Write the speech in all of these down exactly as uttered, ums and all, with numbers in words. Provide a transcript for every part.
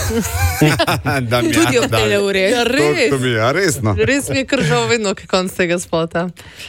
Tudi ob tele ure. Ja, res. To, to mi je, resno. Res mi je kržal vedno, kaj konc tega spota.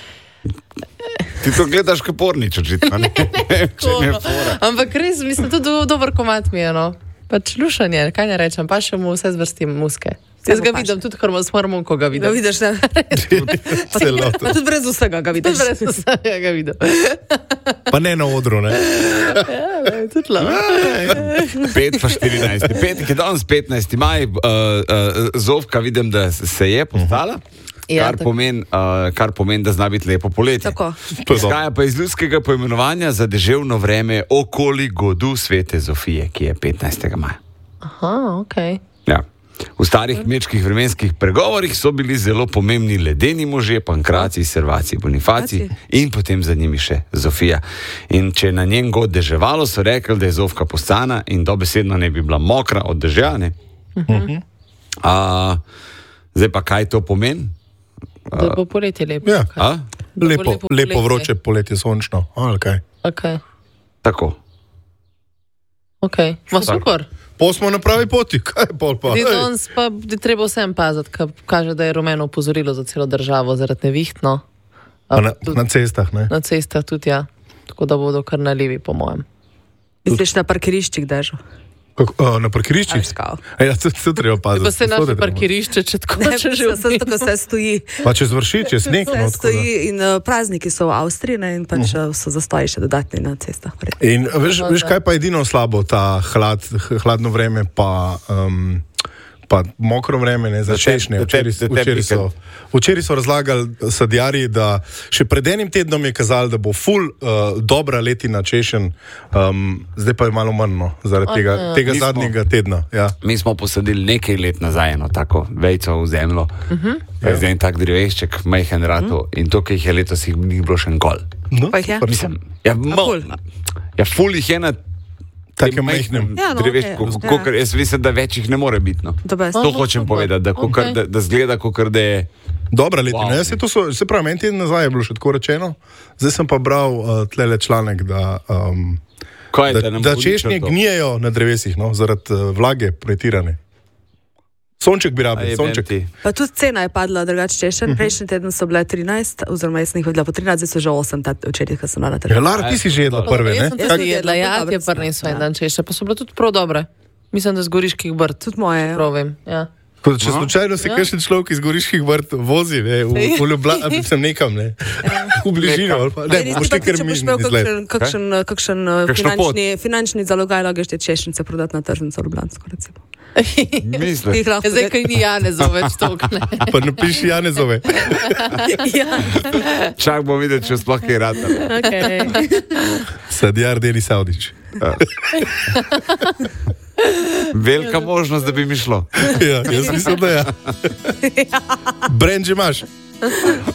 Ti to gledaš kot pornič, očitno. Ne? Ampak res, mislim, to do, dober komat mi je, no. Pač lušanje, kaj ne rečem, pa še mu vse zvrstim muske. Jaz ga vidim, tudi s hormonko ga vidim. Ga vidiš, ne? Celo Pa tudi brez vsega ga vidiš. Brez vsega ga vidim. Pa ne na odru, ne? Ja, tudi lava. pet pa štirinajst. Petek je danes petnajsti maj, uh, uh, Zofka vidim, da se je postala. Ja, kar, pomeni, uh, kar pomeni, da zna biti lepo poletje. Tako. Izhaja pa iz ljudskega poimenovanja za deževno vreme okoli godu Svete Zofije, ki je petnajstega maja. Aha, okej. Okay. Ja. V starih kmečkih vremenskih pregovorih so bili zelo pomembni ledeni možje, Pankracij, Servacij, Bonifacij in potem za njimi še Zofija. In če na njen god deževalo, so rekli, da je Zofka postana in dobesedno ne bi bila mokra od dežja. Uh-huh. A, zdaj pa kaj to pomeni? Da bo poletje lepo. Ja. A? Lepo, lepo, lepo vroče poletje, sončno. Ali kaj? Okay. Tako. Ok, ma super. Pol smo na pravi poti, kaj pol pa? Danes pa je treba vsem paziti, kaj kaže, da je rumeno opozorilo za celo državo zaradi neviht, no. Na, na cestah, ne? Na cestah tudi, ja. Tako da bodo kar nalivi, po mojem. Misliš na parkiriščih držo? Kako, o, na parkiriščih? Ja, to, to treba paziti. Pa se naše parkirišče, če tako Ne, če že že vse tako se stoji. Pa če zvrši, če sneg. Vse No, stoji in uh, prazniki so v Avstriji, ne, in pač uh, so zastoji še dodatni na cestah. In veš, veš, kaj pa je edino slabo, ta hlad, hladno vreme pa, um, pa mokro vreme, ne, za češnje. Včeraj, včeraj, so, včeraj so razlagali sadjarji, da še pred enim tednom je kazali, da bo ful uh, dobra letina češen, um, zdaj pa je malo manj, no, zaradi tega, tega zadnjega tedna. Ja. Mi smo posadili nekaj let nazaj eno tako vejco v zemljo, uh-huh. ja. Zdaj en tak drevešček, majhen ratu, uh-huh. in to, ki jih je letos, jih ni bilo še nikoli. No, Pa jih je? Mislim, ja, mal, ja, ful jih je na takem majhnem. Ja, no, dreveščku, okay, kakor, jaz mislim, da več jih ne more biti. No. To best. To hočem povedati, da, kakor, Okay. da, da zgleda, kakor da je... Dobra letina. Wow. Wow. Se, to so, se pravi, en teden nazaj je bilo še tako rečeno, zdaj sem pa bral uh, tlele članek, da, um, Kaj, da, da, nam da bo češnje uničilo to? gnijejo na drevesih, no, zaradi uh, vlage pretirane. Sonček bi A rabil, je sonček. Benti. Pa tudi cena je padla drugače češen. Prejšnji teden so bile trinajst, oziroma jaz sem jih hodila po trinajst, zdaj so že osem včeraj, ko sem bila na Ja, trgu. Lara, ti si že jedla prve, ne? Jaz sem Kak- tudi jedla, ja, Dobro, ti je prinesel en ja. dan češnje, pa so bile tudi prav dobre. Mislim, da z Goriških brd. Tudi moje. Pravim, ja. Tako da, če slučajno se kakšen človek iz Goriških vrst vozi, ne, v, v Ljubljano, sem nekam, ne, v bližino, ali pa, ne, Eni boš ti pa, ti kar če boš mi imel izgled. kakšen, kakšen, kakšen uh, Kakšno pot? finančni, finančni zalogaj, lahko te češnice prodati na tržnico Ljubljansko, recimo. Misliš? Jih lahko Zdaj, kaj ni Janezov več tokne. Pa napiši Janezove. Ja. Čak bom videl, če sploh kaj rata. Okay. Sadjar Deli Savdić. Velika možnost, da bi mi šlo. Ja, jaz mislim, da ja. Brand že imaš.